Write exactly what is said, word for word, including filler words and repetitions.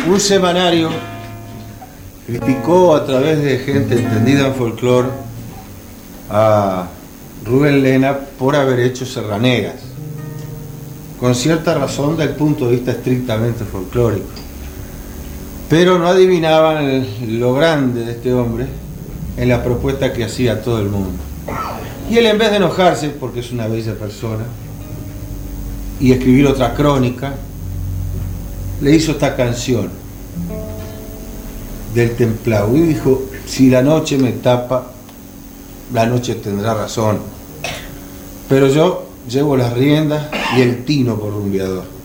Un semanario criticó a través de gente entendida en folclore a Rubén Lena por haber hecho serranegas, con cierta razón del punto de vista estrictamente folclórico. Pero no adivinaban el, lo grande de este hombre en la propuesta que hacía a todo el mundo. Y él, en vez de enojarse, porque es una bella persona, y escribir otra crónica, le hizo esta canción del Templado y dijo: si la noche me tapa, la noche tendrá razón, pero yo llevo las riendas y el tino por rumbeador.